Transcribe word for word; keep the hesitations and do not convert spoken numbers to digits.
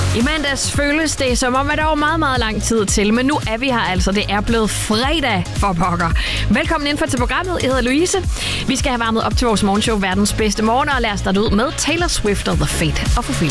I mandags føles det som om, at der var meget, meget lang tid til, men nu er vi her altså. Det er blevet fredag for pokker. Velkommen indenfor til programmet. Jeg hedder Louise. Vi skal have varmet op til vores morgenshow Verdens Bedste Morgen, og lad os starte ud med Taylor Swift og The Fate of Ophelia.